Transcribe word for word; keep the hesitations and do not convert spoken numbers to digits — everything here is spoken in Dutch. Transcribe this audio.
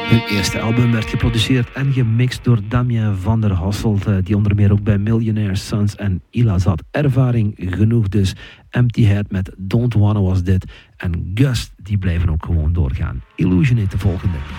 Hun eerste album werd geproduceerd en gemixt door Damien van der Hasselt, die onder meer ook bij Millionaire Sons en Ila zat. Ervaring genoeg dus. Empty Head met Don't Wanna was dit. En Gust, die blijven ook gewoon doorgaan. Illusionate de volgende.